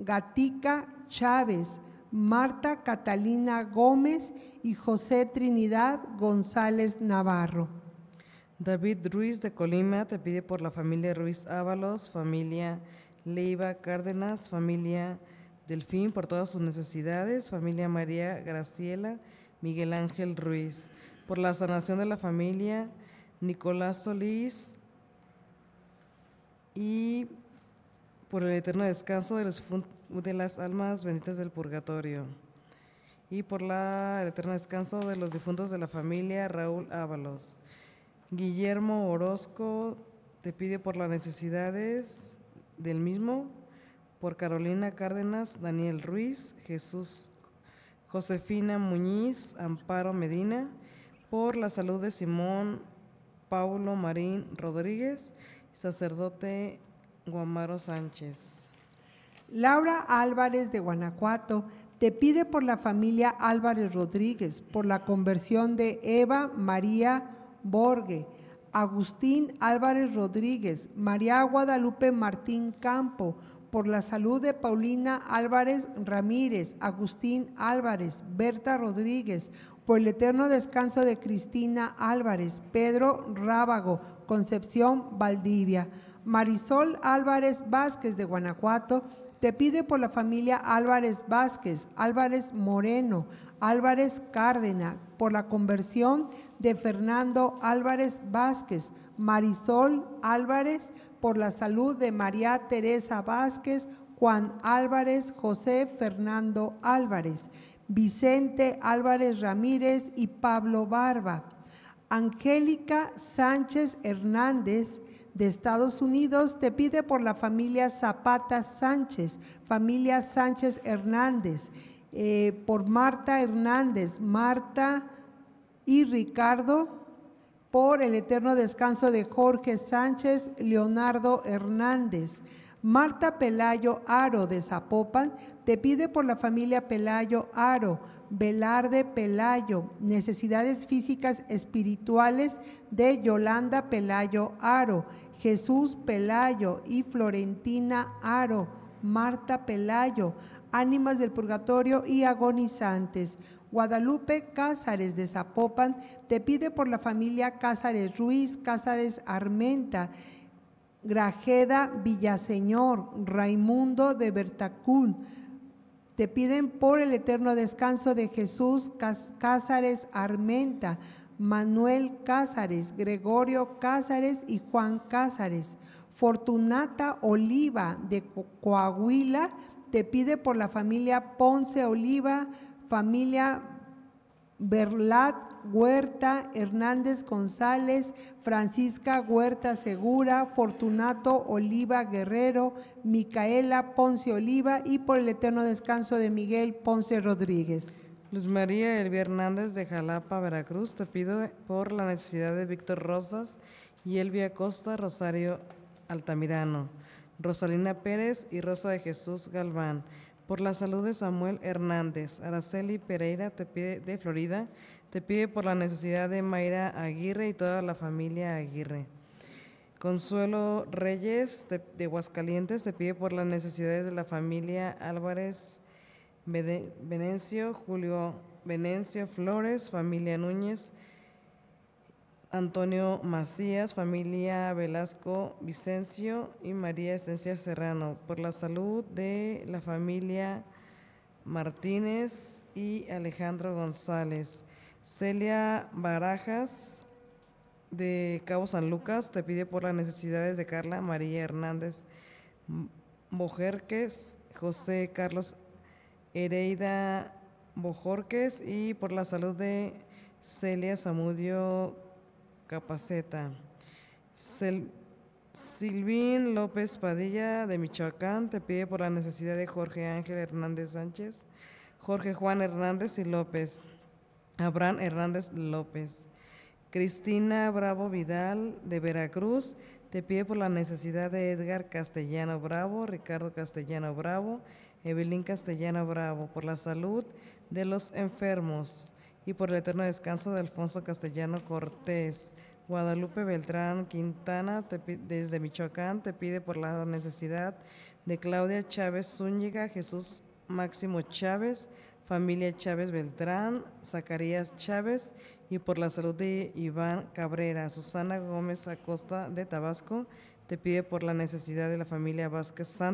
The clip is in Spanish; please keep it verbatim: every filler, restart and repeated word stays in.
Gatica Chávez, Marta Catalina Gómez y José Trinidad González Navarro. David Ruiz de Colima te pide por la familia Ruiz Ábalos, familia Leiva Cárdenas, familia Delfín por todas sus necesidades, familia María Graciela Miguel Ángel Ruiz, por la sanación de la familia Nicolás Solís y por el eterno descanso de, los, de las almas benditas del purgatorio, y por la, el eterno descanso de los difuntos de la familia Raúl Ábalos. Guillermo Orozco te pide por las necesidades del mismo, por Carolina Cárdenas, Daniel Ruiz, Jesús, Josefina Muñiz, Amparo Medina, por la salud de Simón Paulo Marín Rodríguez, sacerdote Guamaro Sánchez. Laura Álvarez de Guanajuato te pide por la familia Álvarez Rodríguez, por la conversión de Eva María Borge, Agustín Álvarez Rodríguez, María Guadalupe Martín Campo, por la salud de Paulina Álvarez Ramírez, Agustín Álvarez, Berta Rodríguez, por el eterno descanso de Cristina Álvarez, Pedro Rábago, Concepción Valdivia. Marisol Álvarez Vázquez de Guanajuato te pide por la familia Álvarez Vázquez, Álvarez Moreno, Álvarez Cárdena, por la conversión de Fernando Álvarez Vázquez, Marisol Álvarez, por la salud de María Teresa Vázquez, Juan Álvarez, José Fernando Álvarez, Vicente Álvarez Ramírez y Pablo Barba. Angélica Sánchez Hernández de Estados Unidos te pide por la familia Zapata Sánchez, familia Sánchez Hernández, eh, por Marta Hernández, Marta y Ricardo, por el eterno descanso de Jorge Sánchez, Leonardo Hernández. Marta Pelayo Aro de Zapopan te pide por la familia Pelayo Aro, Velarde Pelayo, necesidades físicas espirituales de Yolanda Pelayo Aro, Jesús Pelayo y Florentina Aro, Marta Pelayo, ánimas del purgatorio y agonizantes. Guadalupe Cázares de Zapopan te pide por la familia Cázares Ruiz, Cázares Armenta, Grajeda Villaseñor, Raimundo de Bertacún. Te piden por el eterno descanso de Jesús Cázares Armenta, Manuel Cázares, Gregorio Cázares y Juan Cázares. Fortunata Oliva de Coahuila te pide por la familia Ponce Oliva, familia Berlat Huerta, Hernández González, Francisca Huerta Segura, Fortunato Oliva Guerrero, Micaela Ponce Oliva y por el eterno descanso de Miguel Ponce Rodríguez. Luz María Elvia Hernández de Jalapa, Veracruz, te pido por la necesidad de Víctor Rosas y Elvia Costa Rosario Altamirano, Rosalina Pérez y Rosa de Jesús Galván, por la salud de Samuel Hernández. Araceli Pereira te pide de Florida, te pide por la necesidad de Mayra Aguirre y toda la familia Aguirre. Consuelo Reyes de, de Aguascalientes te pide por las necesidades de la familia Álvarez Venencio, Julio Venencio Flores, familia Núñez, Antonio Macías, familia Velasco Vicencio y María Esencia Serrano, por la salud de la familia Martínez y Alejandro González. Celia Barajas de Cabo San Lucas te pide por las necesidades de Carla María Hernández Bojerques, José Carlos Hereida Bojorques y por la salud de Celia Zamudio Capaceta. Cel Silvín López Padilla de Michoacán te pide por la necesidad de Jorge Ángel Hernández Sánchez, Jorge Juan Hernández y López, Abraham Hernández López. Cristina Bravo Vidal de Veracruz te pide por la necesidad de Edgar Castellano Bravo, Ricardo Castellano Bravo, Evelyn Castellano Bravo, por la salud de los enfermos y por el eterno descanso de Alfonso Castellano Cortés, Guadalupe Beltrán Quintana, te pi- desde Michoacán, te pide por la necesidad de Claudia Chávez Zúñiga, Jesús Máximo Chávez, familia Chávez Beltrán, Zacarías Chávez, y por la salud de Iván Cabrera. Susana Gómez Acosta de Tabasco, te pide por la necesidad de la familia Vázquez Santos.